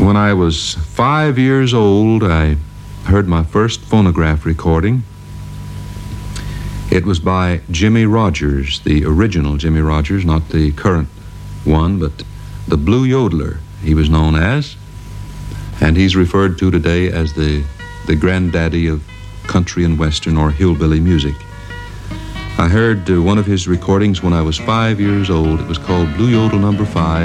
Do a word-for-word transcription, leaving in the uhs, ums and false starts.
When I was five years old, I heard my first phonograph recording. It was by Jimmie Rodgers, the original Jimmie Rodgers, not the current one, but the Blue Yodeler, he was known as. And he's referred to today as the, the granddaddy of country and western or hillbilly music. I heard uh, one of his recordings when I was five years old. It was called Blue Yodel Number Five.